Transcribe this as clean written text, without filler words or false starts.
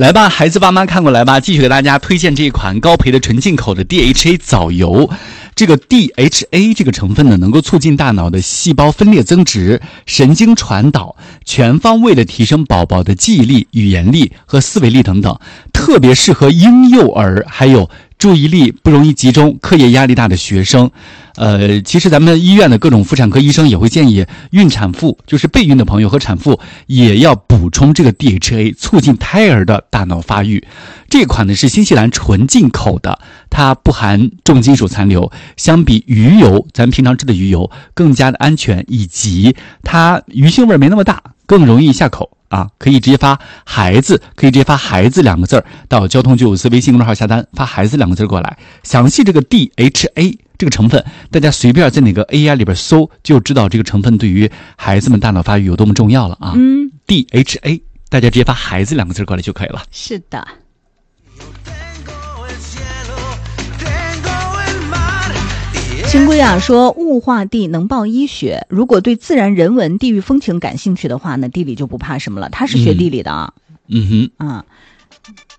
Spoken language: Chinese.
来吧，孩子爸妈看过来吧，继续给大家推荐这一款高培的纯进口的 DHA 藻油。这个 DHA 这个成分呢，能够促进大脑的细胞分裂增殖、神经传导，全方位的提升宝宝的记忆力、语言力和思维力等等，特别适合婴幼儿，还有注意力不容易集中、课业压力大的学生。其实咱们医院的各种妇产科医生也会建议孕产妇，就是备孕的朋友和产妇也要补充这个 DHA， 促进胎儿的大脑发育。这款呢是新西兰纯进口的，它不含重金属残留，相比鱼油，咱们平常吃的鱼油更加的安全，以及它鱼腥味没那么大，更容易下口。可以直接发孩子，2个字到交通954微信公众号下单，发孩子2个字过来。详细这个 DHA 这个成分，大家随便在哪个 AI 里边搜，就知道这个成分对于孩子们大脑发育有多么重要了啊。DHA 大家直接发孩子2个字过来就可以了。 是的。新龟啊说，物化地能报医学，如果对自然人文地域风情感兴趣的话呢，地理就不怕什么了。他是学地理的啊。